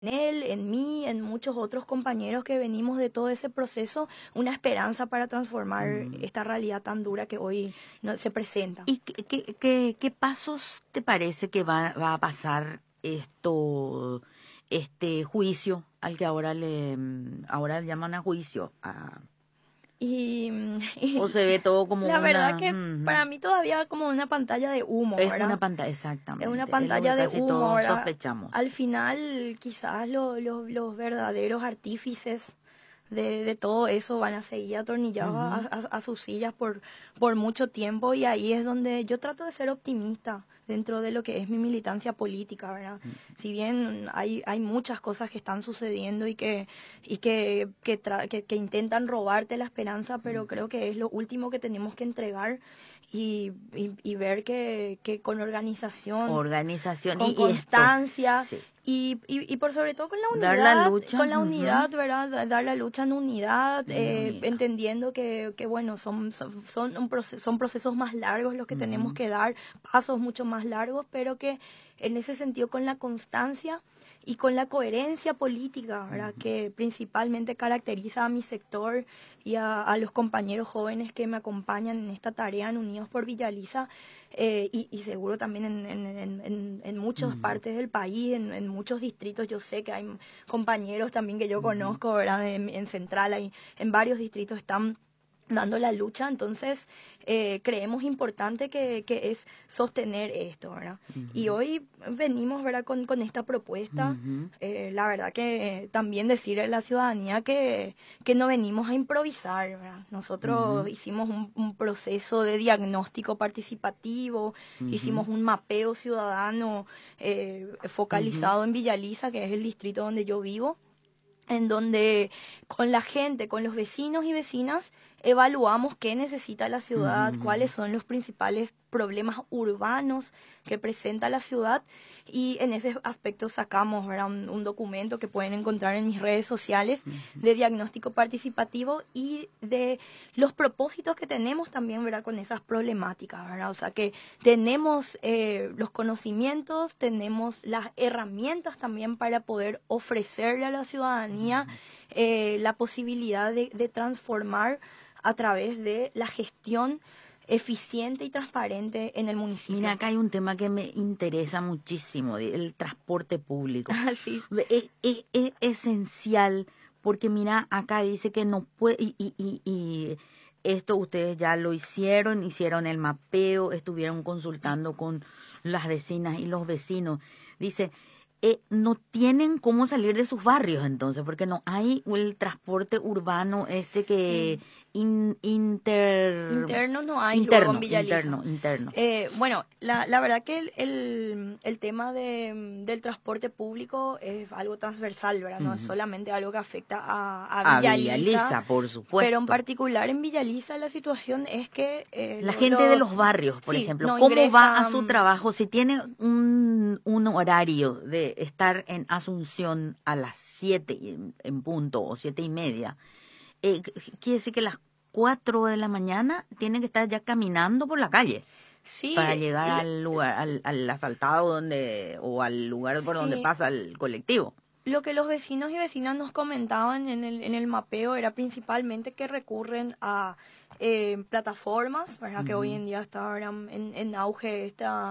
él, en mí, en muchos otros compañeros que venimos de todo ese proceso, una esperanza para transformar Mm. esta realidad tan dura que hoy se presenta. ¿Y qué pasos te parece que va a pasar este juicio al que ahora le llaman a juicio? Y, ¿O y se ve todo como la verdad una... que para mí todavía como una pantalla de humo, Es una ¿verdad? pantalla, Es una exactamente. Es lo que pantalla de casi humo, todos ¿verdad? sospechamos. Al final, quizás los verdaderos artífices de todo eso van a seguir atornillados Ujú, a sus sillas por mucho tiempo, y ahí es donde yo trato de ser optimista dentro de lo que es mi militancia política, ¿verdad? Si bien hay muchas cosas que están sucediendo y que intentan robarte la esperanza, pero creo que es lo último que tenemos que entregar y ver que con organización, organización con y esto, constancia sí. y por sobre todo Dar la con lucha, la ujú, unidad, ¿verdad? Dar la lucha en unidad, en unidad. entendiendo que bueno, son procesos más largos los que tenemos Ujú, que dar, pasos mucho más largos, pero que en ese sentido con la constancia y con la coherencia política, ¿verdad? ujú. Que principalmente caracteriza a mi sector y a los compañeros jóvenes que me acompañan en esta tarea en Unidos por Villaliza, y seguro también en muchas Ujú, partes del país, en muchos distritos. Yo sé que hay compañeros también que yo ujú. conozco, ¿verdad? En Central, hay, en varios distritos están dando la lucha. Entonces creemos importante que es sostener esto, ¿verdad? Y Ujú, hoy venimos, ¿verdad? Con esta propuesta. ujú, La verdad que también decirle a la ciudadanía que no venimos a improvisar, ¿verdad? Nosotros ujú, hicimos un proceso de diagnóstico participativo, ujú, hicimos un mapeo ciudadano ujú, focalizado en Villaliza, que es el distrito donde yo vivo, en donde con la gente, con los vecinos y vecinas, evaluamos qué necesita la ciudad, cuáles ujú. son los principales problemas urbanos que presenta la ciudad, y en ese aspecto sacamos, ¿verdad? Un documento que pueden encontrar en mis redes sociales de diagnóstico participativo y de los propósitos que tenemos también, ¿verdad? Con esas problemáticas, ¿verdad? O sea que tenemos los conocimientos, tenemos las herramientas también para poder ofrecerle a la ciudadanía la posibilidad de transformar a través de la gestión eficiente y transparente en el Mira, municipio. acá hay un tema que me interesa muchísimo, el transporte público. Así. Es esencial porque mira, acá dice que no puede, y esto ustedes ya lo hicieron el mapeo, estuvieron consultando con las vecinas y los vecinos. Dice, no tienen cómo salir de sus barrios entonces, porque no hay el transporte urbano este que Sí. in- inter Internos no hay luego en interno, Villaliza. interno, interno. Bueno, la verdad que el tema del transporte público es algo transversal, ¿verdad? No es Ujú. solamente algo que afecta a A Villaliza, Villa por pero en supuesto. particular en Villaliza la situación es que La gente de los barrios, por sí, ejemplo, no ¿cómo va a su ingresan. trabajo? Si tiene un horario de estar en Asunción a las 7 en punto o 7:30, quiere decir que a las 4 de la mañana tienen que estar ya caminando por la calle para Sí, llegar al lugar, al asfaltado o al lugar por donde sí. pasa el colectivo. Lo que los vecinos y vecinas nos comentaban en el mapeo era principalmente que recurren a plataformas, ¿verdad? Que hoy Ujú. en día está, ¿verdad? En auge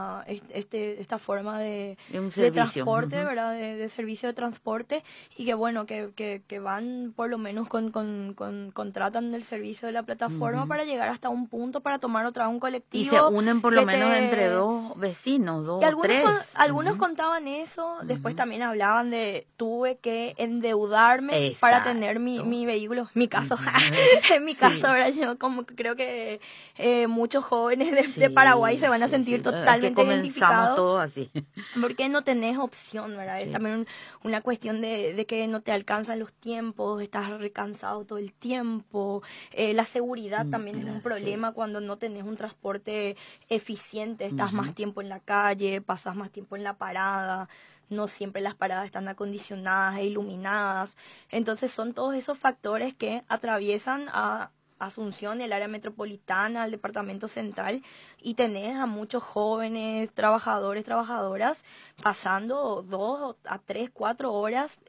esta forma Es un de servicio. transporte, Ujú, ¿verdad? De servicio de transporte, y que bueno, que van por lo menos contratan el servicio de la plataforma ujú. para llegar hasta un punto para tomar otra vez un Y se colectivo unen por lo que menos entre te dos vecinos, y dos o tres. algunos Ujú, contaban eso, después ujú. también hablaban de tuve que endeudarme para tener Exacto. mi vehículo, mi caso, Ujú. en mi caso, Sí, ¿verdad? Yo como que creo que muchos jóvenes de Paraguay se sí, van a sí, sentir sí. Es que totalmente comenzamos identificados todos así. porque no tenés opción, ¿verdad? Es Sí. también una cuestión de que no te alcanzan los tiempos, estás recansado todo el tiempo. La seguridad también es un Sí. problema cuando no tenés un transporte eficiente, estás más Ujú. tiempo en la calle, pasas más tiempo en la parada. No siempre las paradas están acondicionadas e iluminadas. Entonces son todos esos factores que atraviesan Asunción, el área metropolitana, el departamento central, y tenés a muchos jóvenes, trabajadores, trabajadoras, pasando 2 a 3, 4 horas